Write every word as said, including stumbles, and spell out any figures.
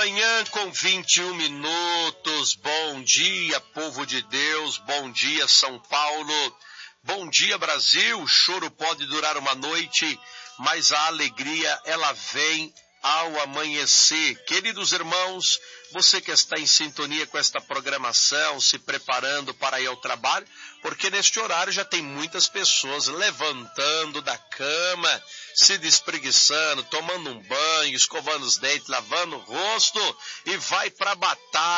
manhã com vinte e um minutos. Bom dia, povo de Deus. Bom dia, São Paulo. Bom dia, Brasil. O choro pode durar uma noite, mas a alegria, ela vem ao amanhecer. Queridos irmãos, você que está em sintonia com esta programação, se preparando para ir ao trabalho, porque neste horário já tem muitas pessoas levantando da cama, se despreguiçando, tomando um banho, escovando os dentes, lavando o rosto e vai para a batalha.